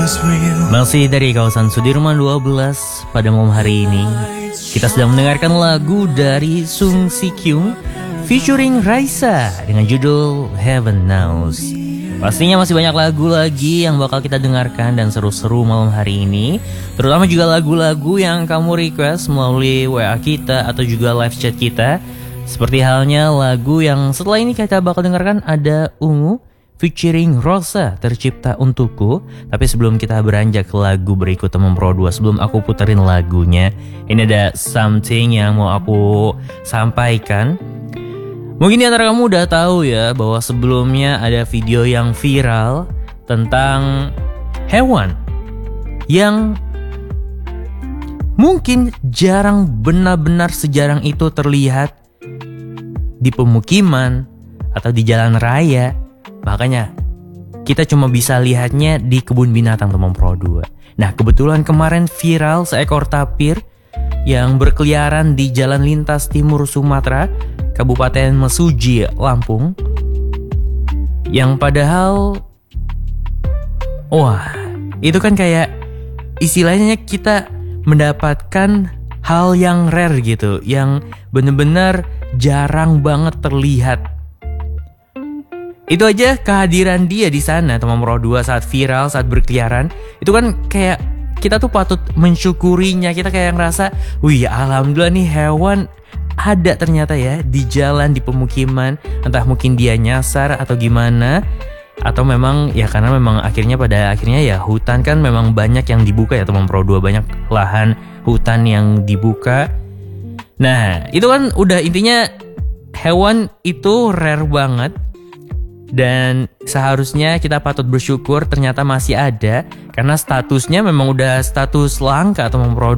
Masih dari kawasan Sudirman 12 pada malam hari ini kita sedang mendengarkan lagu dari Sung Si Kyung featuring Raisa dengan judul Heaven Knows. Pastinya masih banyak lagu lagi yang bakal kita dengarkan dan seru-seru malam hari ini, terutama juga lagu-lagu yang kamu request melalui WA kita atau juga live chat kita. Seperti halnya lagu yang setelah ini kita bakal dengarkan, ada Ungu featuring Rosa, Tercipta Untukku. Tapi sebelum kita beranjak ke lagu berikut teman Pro 2, sebelum aku puterin lagunya, ini ada something yang mau aku sampaikan. Mungkin di antara kamu udah tahu ya bahwa sebelumnya ada video yang viral tentang hewan yang mungkin jarang, benar-benar sejarang itu terlihat di pemukiman atau di jalan raya. Makanya kita cuma bisa lihatnya di kebun binatang teman Pro 2. Nah, kebetulan kemarin viral seekor tapir yang berkeliaran di Jalan Lintas Timur Sumatera, Kabupaten Mesuji, Lampung. Yang padahal, wah, itu kan kayak istilahnya kita mendapatkan hal yang rare gitu, yang bener-bener jarang banget terlihat. Itu aja kehadiran dia di sana teman Pro 2 saat viral, saat berkeliaran, itu kan kayak kita tuh patut mensyukurinya. Kita kayak ngerasa, wih alhamdulillah nih hewan ada ternyata ya di jalan, di pemukiman. Entah mungkin dia nyasar atau gimana, atau memang ya karena memang pada akhirnya ya hutan kan memang banyak yang dibuka ya teman Pro 2, banyak lahan hutan yang dibuka. Nah itu kan udah intinya hewan itu rare banget. Dan seharusnya kita patut bersyukur ternyata masih ada, karena statusnya memang udah status langka teman Pro